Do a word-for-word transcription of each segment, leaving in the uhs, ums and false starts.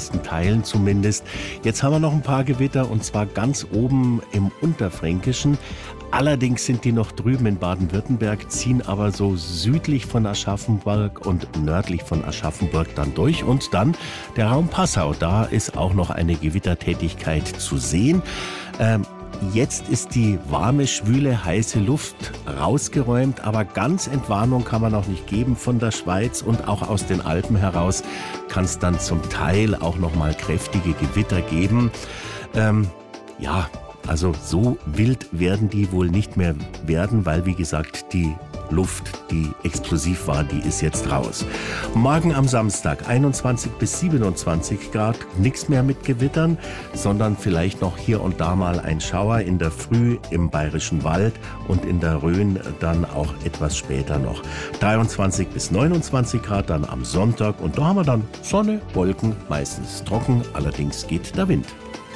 meisten Teilen zumindest. Jetzt haben wir noch ein paar Gewitter und zwar ganz oben im Unterfränkischen. Allerdings sind die noch drüben in Baden-Württemberg, ziehen aber so südlich von Aschaffenburg und nördlich von Aschaffenburg dann durch. Und dann der Raum Passau, da ist auch noch eine Gewittertätigkeit zu sehen. Ähm, Jetzt ist die warme, schwüle, heiße Luft rausgeräumt, aber ganz Entwarnung kann man noch nicht geben von der Schweiz und auch aus den Alpen heraus kann es dann zum Teil auch noch mal kräftige Gewitter geben. Ähm, ja, also so wild werden die wohl nicht mehr werden, weil wie gesagt die Luft, die explosiv war, die ist jetzt raus. Morgen am Samstag einundzwanzig bis siebenundzwanzig Grad, nichts mehr mit Gewittern, sondern vielleicht noch hier und da mal ein Schauer in der Früh im Bayerischen Wald und in der Rhön dann auch etwas später noch. dreiundzwanzig bis neunundzwanzig Grad dann am Sonntag und da haben wir dann Sonne, Wolken, meistens trocken, allerdings geht der Wind.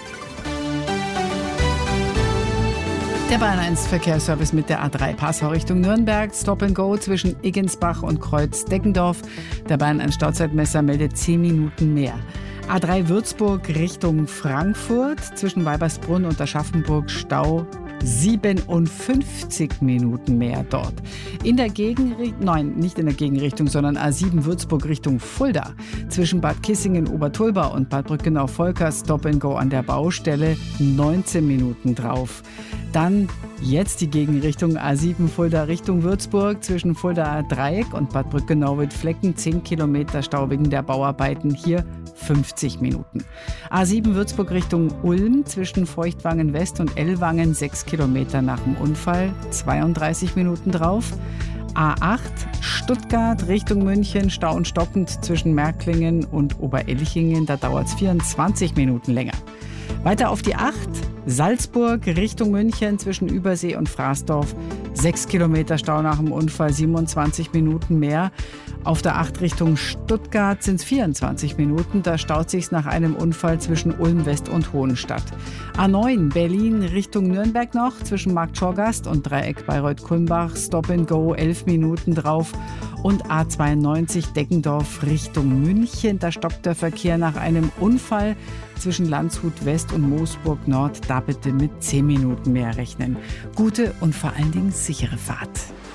Der Bayern eins Verkehrsservice mit der A drei Passau Richtung Nürnberg. Stop and Go zwischen Iggensbach und Kreuz-Deckendorf. Der Bayern eins Stauzeitmesser meldet zehn Minuten mehr. A drei Würzburg Richtung Frankfurt. Zwischen Weibersbrunn und Aschaffenburg Stau. siebenundfünfzig Minuten mehr dort. In der Gegenrichtung, nein, nicht in der Gegenrichtung, sondern A sieben Würzburg Richtung Fulda. Zwischen Bad Kissingen, Obertulba und Bad Brückenau-Volker Stop and Go an der Baustelle, neunzehn Minuten drauf. Dann jetzt die Gegenrichtung A sieben Fulda Richtung Würzburg. Zwischen Fulda Dreieck und Bad Brückenau-Wittflecken zehn Kilometer Stau wegen der Bauarbeiten. Hier fünfzig Minuten. A sieben Würzburg Richtung Ulm. Zwischen Feuchtwangen West und Ellwangen sechs Kilometer nach dem Unfall. zweiunddreißig Minuten drauf. A acht Stuttgart Richtung München. Stau und stockend zwischen Märklingen und Oberelchingen. Da dauert es vierundzwanzig Minuten länger. Weiter auf die acht, Salzburg Richtung München zwischen Übersee und Fraßdorf. sechs Kilometer Stau nach dem Unfall, siebenundzwanzig Minuten mehr. Auf der acht Richtung Stuttgart sind es vierundzwanzig Minuten. Da staut sich's nach einem Unfall zwischen Ulm West und Hohenstadt. A neun Berlin Richtung Nürnberg noch zwischen Marktschorgast und Dreieck Bayreuth-Kulmbach. Stop and Go, elf Minuten drauf. Und A zweiundneunzig Deckendorf Richtung München. Da stockt der Verkehr nach einem Unfall zwischen Landshut West und Moosburg Nord. Da bitte mit zehn Minuten mehr rechnen. Gute und vor allen Dingen sichere Fahrt.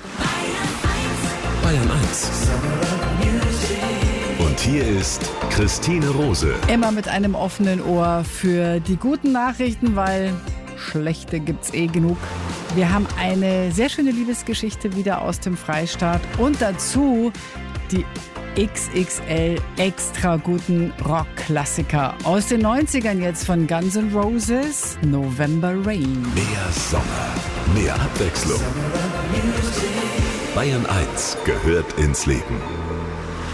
Bayern eins. Und hier ist Christine Rose. Immer mit einem offenen Ohr für die guten Nachrichten, weil schlechte gibt's eh genug. Wir haben eine sehr schöne Liebesgeschichte wieder aus dem Freistaat und dazu die X X L extra guten Rockklassiker aus den neunzigern jetzt von Guns N' Roses, November Rain. Mehr Sommer, mehr Abwechslung. Bayern eins gehört ins Leben.